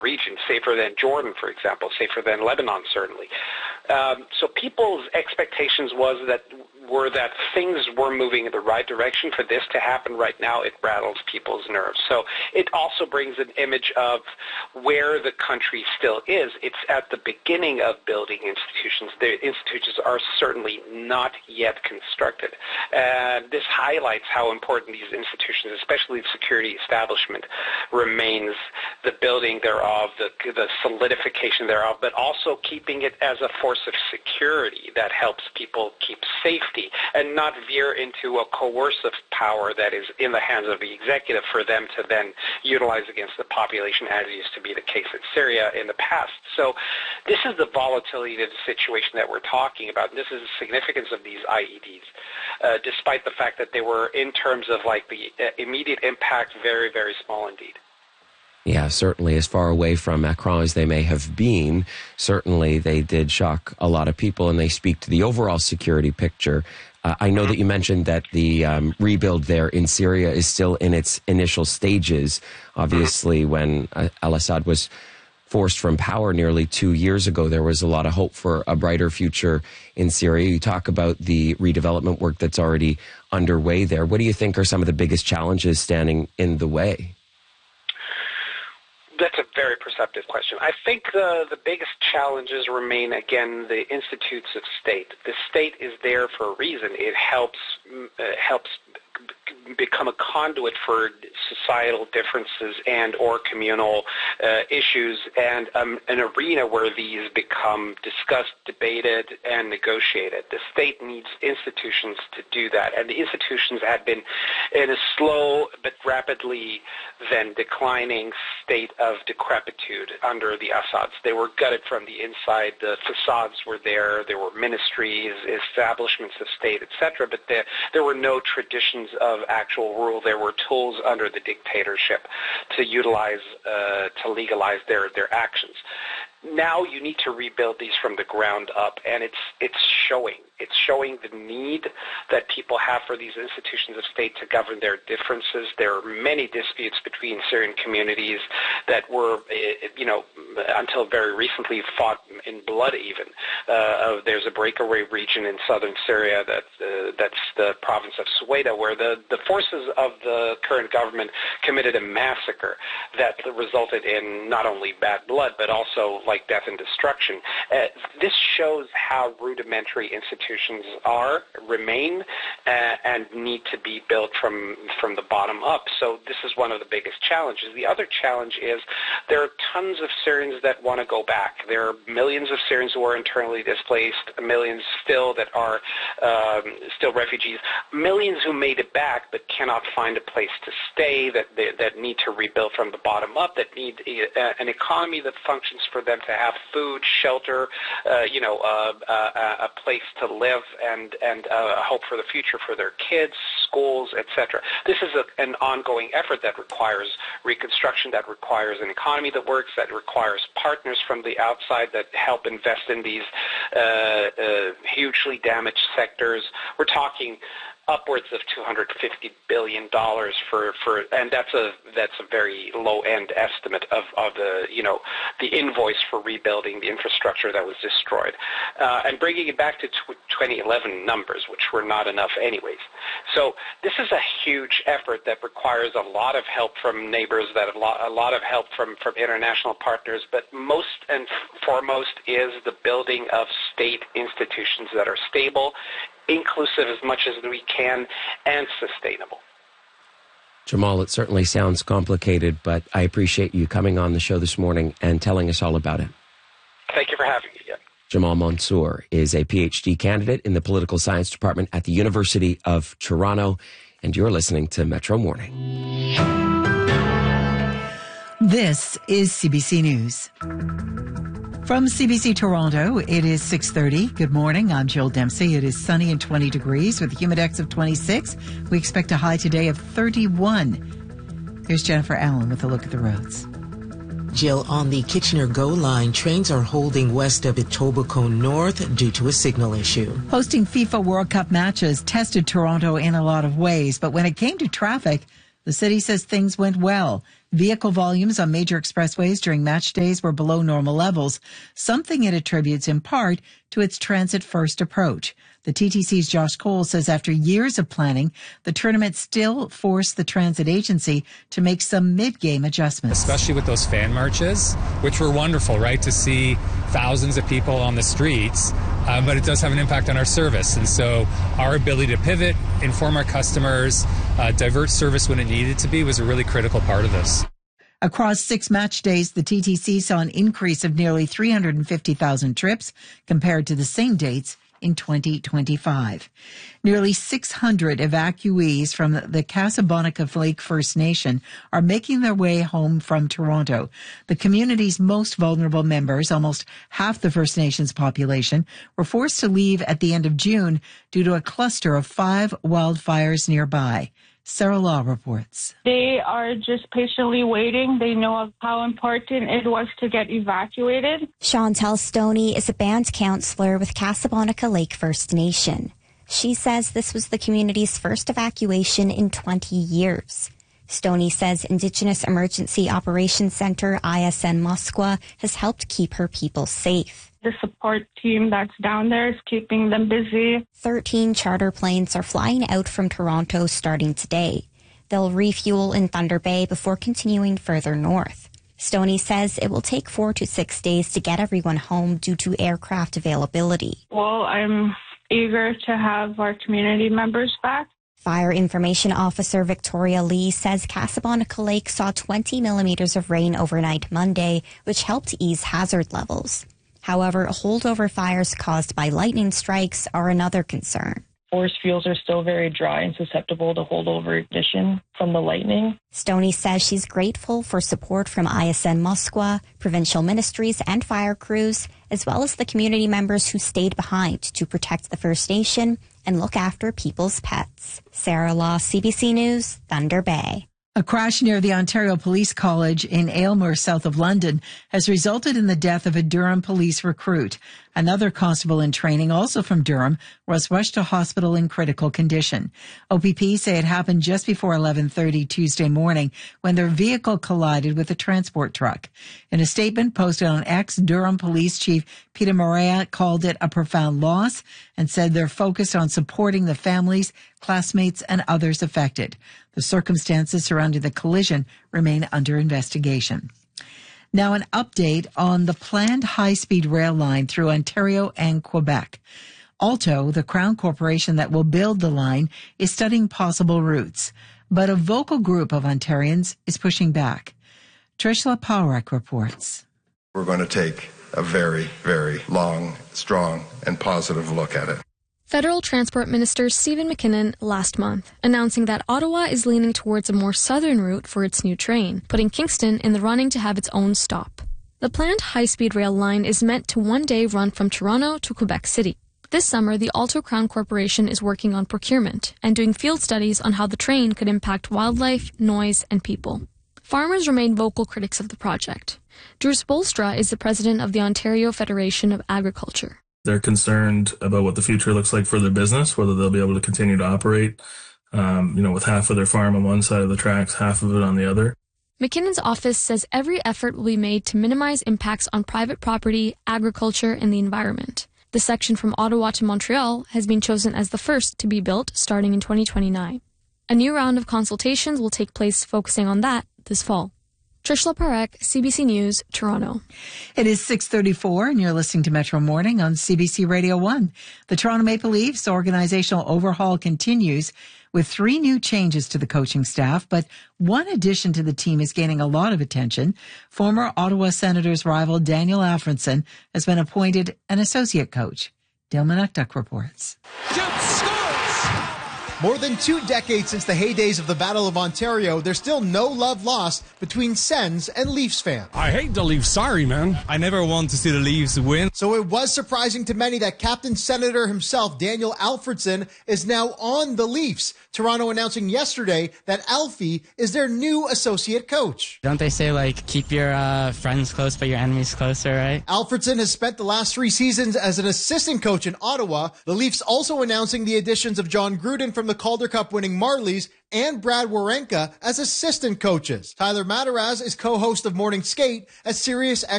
region, safer than Jordan, for example, safer than Lebanon, certainly. So people's expectations were that things were moving in the right direction. For this to happen right now, it rattles people's nerves. So it also brings an image of where the country still is. It's at the beginning of building institutions. The institutions are certainly not yet constructed. This highlights how important these institutions, especially the security establishment, remains, the building thereof, the solidification thereof, but also keeping it as a force of security that helps people keep safety and not veer into a coercive power that is in the hands of the executive for them to then utilize against the population, as used to be the case in Syria in the past. So this is the volatility of the situation that we're talking about, and this is the significance of these IEDs, despite the fact that they were, in terms of like the immediate impact, very, very small indeed. Yeah, certainly, as far away from Macron as they may have been, certainly they did shock a lot of people, and they speak to the overall security picture. I know that you mentioned that the rebuild there in Syria is still in its initial stages. Obviously, when al-Assad was forced from power nearly 2 years ago, there was a lot of hope for a brighter future in Syria. You talk about the redevelopment work that's already underway there. What do you think are some of the biggest challenges standing in the way? That's a very perceptive question. I think the biggest challenges remain, again, the institutes of state. The state is there for a reason. It helps become a conduit for societal differences and or communal issues, and an arena where these become discussed, debated, and negotiated. The state needs institutions to do that, and the institutions had been in a slow but rapidly then declining state of decrepitude under the Assads. They were gutted from the inside. The facades were there. There were ministries, establishments of state, etc., but there were no traditions of actual rule. There were tools under the dictatorship to utilize, to legalize their actions. Now you need to rebuild these from the ground up, and it's showing. It's showing the need that people have for these institutions of state to govern their differences. There are many disputes between Syrian communities that were, until very recently fought in blood even. There's a breakaway region in southern Syria that's the province of Suwaida, where the forces of the current government committed a massacre that resulted in not only bad blood, but also like death and destruction. This shows how rudimentary institutions remain, and need to be built from the bottom up. So this is one of the biggest challenges. The other challenge is there are tons of Syrians that want to go back. There are millions of Syrians who are internally displaced, millions still that are still refugees, millions who made it back but cannot find a place to stay, that need to rebuild from the bottom up, that need an economy that functions for them to have food, shelter, a place to live, and a hope for the future for their kids, schools, etc. This is an ongoing effort that requires reconstruction, that requires an economy that works, that requires partners from the outside that help invest in these hugely damaged sectors. We're talking upwards of $250 billion and that's a very low end estimate of the invoice for rebuilding the infrastructure that was destroyed, and bringing it back to 2011 numbers, which were not enough anyways. So this is a huge effort that requires a lot of help from neighbors, a lot of help from international partners, but most and foremost is the building of state institutions that are stable, inclusive as much as we can, and sustainable. Jamal, it certainly sounds complicated, but I appreciate you coming on the show this morning and telling us all about it. Thank you for having me. Yeah. Jamal Mansour is a PhD candidate in the political science department at the University of Toronto, and you're listening to Metro Morning. This is CBC News. From CBC Toronto, it is 6:30. Good morning. I'm Jill Dempsey. It is sunny and 20 degrees with a humidex of 26. We expect a high today of 31. Here's Jennifer Allen with a look at the roads. Jill, on the Kitchener-Go line, trains are holding west of Etobicoke North due to a signal issue. Hosting FIFA World Cup matches tested Toronto in a lot of ways, but when it came to traffic, the city says things went well. Vehicle volumes on major expressways during match days were below normal levels, something it attributes in part to its transit-first approach. The TTC's Josh Cole says after years of planning, the tournament still forced the transit agency to make some mid-game adjustments. Especially with those fan marches, which were wonderful, right, to see thousands of people on the streets, but it does have an impact on our service. And so our ability to pivot, inform our customers, divert service when it needed to be was a really critical part of this. Across 6 match days, the TTC saw an increase of nearly 350,000 trips compared to the same dates in 2025. Nearly 600 evacuees from the Casablanca Lake First Nation are making their way home from Toronto. The community's most vulnerable members, almost half the First Nations population, were forced to leave at the end of June due to a cluster of 5 wildfires nearby. Sarah Law reports. They are just patiently waiting. They know of how important it was to get evacuated. Chantel Stoney is a band counselor with Casablanca Lake First Nation. She says this was the community's first evacuation in 20 years. Stoney says Indigenous Emergency Operations Center, ISN Musqueam, has helped keep her people safe. The support team that's down there is keeping them busy. 13 charter planes are flying out from Toronto starting today. They'll refuel in Thunder Bay before continuing further north. Stoney says it will take 4 to 6 days to get everyone home due to aircraft availability. Well, I'm eager to have our community members back. Fire Information Officer Victoria Lee says Casablanca Lake saw 20 millimeters of rain overnight Monday, which helped ease hazard levels. However, holdover fires caused by lightning strikes are another concern. Forest fields are still very dry and susceptible to holdover ignition from the lightning. Stoney says she's grateful for support from ISN Musqueam, provincial ministries and fire crews, as well as the community members who stayed behind to protect the First Nation and look after people's pets. Sarah Law, CBC News, Thunder Bay. A crash near the Ontario Police College in Aylmer, south of London, has resulted in the death of a Durham police recruit. Another constable in training, also from Durham, was rushed to hospital in critical condition. OPP say it happened just before 11:30 Tuesday morning when their vehicle collided with a transport truck. In a statement posted on X, Durham Police Chief Peter Morea called it a profound loss and said they're focused on supporting the families, classmates, and others affected. The circumstances surrounding the collision remain under investigation. Now an update on the planned high-speed rail line through Ontario and Quebec. Alto, the Crown Corporation that will build the line, is studying possible routes, but a vocal group of Ontarians is pushing back. Trishla Parekh reports. We're going to take a very, very long, strong, and positive look at it. Federal Transport Minister Stephen McKinnon last month, announcing that Ottawa is leaning towards a more southern route for its new train, putting Kingston in the running to have its own stop. The planned high-speed rail line is meant to one day run from Toronto to Quebec City. This summer, the Alto Crown Corporation is working on procurement and doing field studies on how the train could impact wildlife, noise, and people. Farmers remain vocal critics of the project. Drew Spolstra is the president of the Ontario Federation of Agriculture. They're concerned about what the future looks like for their business, whether they'll be able to continue to operate, with half of their farm on one side of the tracks, half of it on the other. McKinnon's office says every effort will be made to minimize impacts on private property, agriculture, and the environment. The section from Ottawa to Montreal has been chosen as the first to be built starting in 2029. A new round of consultations will take place focusing on that this fall. Trishla Parekh, CBC News, Toronto. It is 6:34 and you're listening to Metro Morning on CBC Radio 1. The Toronto Maple Leafs organizational overhaul continues with 3 new changes to the coaching staff, but one addition to the team is gaining a lot of attention. Former Ottawa Senators rival Daniel Alfredson has been appointed an associate coach. Dale Manukduk reports. More than 2 decades since the heydays of the Battle of Ontario, there's still no love lost between Sens and Leafs fans. I hate the Leafs. Sorry, man. I never want to see the Leafs win. So it was surprising to many that Captain Senator himself, Daniel Alfredson, is now on the Leafs. Toronto announcing yesterday that Alfie is their new associate coach. Don't they say, keep your friends close but your enemies closer, right? Alfredson has spent the last 3 seasons as an assistant coach in Ottawa. The Leafs also announcing the additions of John Gruden from the the Calder Cup winning Marlies and Brad Warenka as assistant coaches. Tyler Mataraz is co-host of Morning Skate at Sirius